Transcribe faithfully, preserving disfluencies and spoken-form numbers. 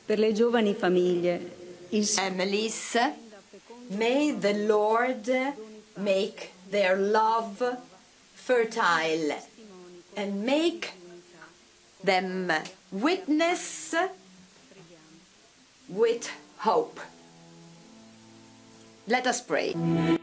per le giovani famiglie. Il families. May the Lord make their love fertile and make them witness with hope. Let us pray.